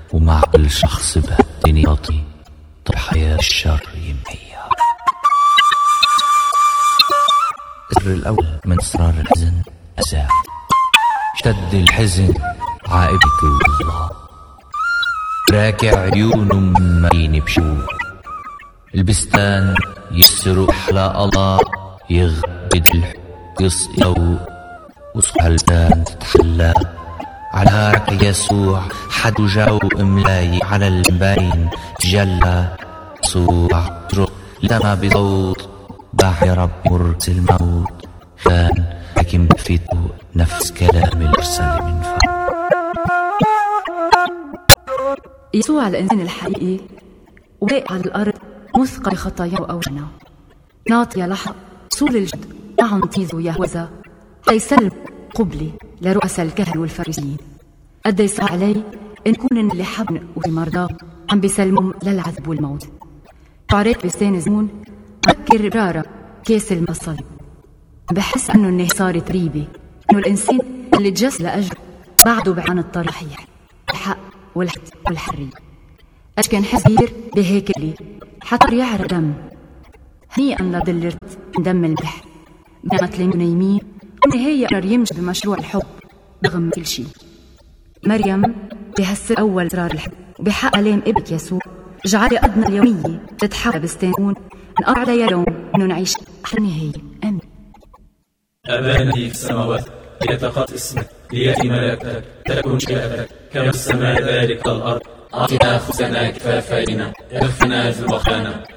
ومع كل شخص بهالدنيا يعطي ضحايا الشر يمحيها. السر الأول من أسرار الحزن أسى، اشتد الحزن عائبك الله، راكع عيونه ممين بشوق، البستان يسرق حلا الله، يغبد الحب يسقي وصح البستان تتحلى على رك يسوع، حد جو ملاي على المبين تجلى يسوع صرخ لما بصوت باح يا رب مرت الموت، كان حكم بفيته نفس كلام الرسل من فوق. يسوع الإنسان الحقيقي واقع على الأرض مثقل خطاياه وأوجاعه، ناطية لحظة سول الجد معهم تيزو يهوذا حيسلم قبلي لرؤساء الكهنة والفريسيين. قد يصعب علي إن كون اللي حبن وفي مرضاه عم بيسلمهم للعذاب والموت. تعرف بستان زمون أفكر رارة كيس الصليب، بحس إنه النهي صارت ريبة، إنه الإنسان اللي تجس لأجله بعده بعن الطريق الصحيح، الحق والحق والحرية. أش كان حزير بهيكلي حتى يعرى دم، هنيئا لضلرت دم البحر بنعمة المنيمين، والنهاية قرر يمشي بمشروع الحب بغم كل شيء. مريم بهالسر أول أسرار الحب وبحق ألام ابنك يسوع جعل قدنا اليومية تتحول بستانون نقطع على يوم إنه نعيش أحلى نهاية. آمين. أبانا في السماوات ليتقدس اسمك، ليأتي ملكوتك، تكن مشيئتك كما في السماء ذلك الأرض. أعطنا خبزنا كفافينا، اغفر لنا ذنوبنا